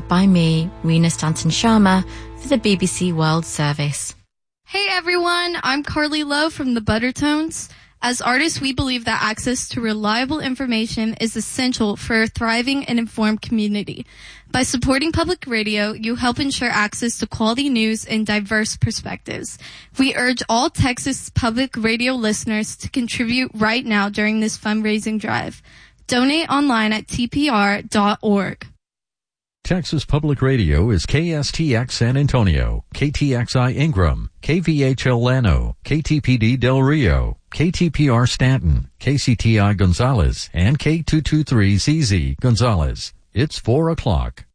by me, Rena Stanton Sharma, for the BBC World Service. Hey everyone, I'm Carly Lowe from the Buttertones. As artists, we believe that access to reliable information is essential for a thriving and informed community. By supporting public radio, you help ensure access to quality news and diverse perspectives. We urge all Texas public radio listeners to contribute right now during this fundraising drive. Donate online at tpr.org. Texas Public Radio is KSTX San Antonio, KTXI Ingram, KVHL Llano, KTPD Del Rio, KTPR Stanton, KCTI Gonzales, and K223ZZ Gonzales. It's 4 o'clock.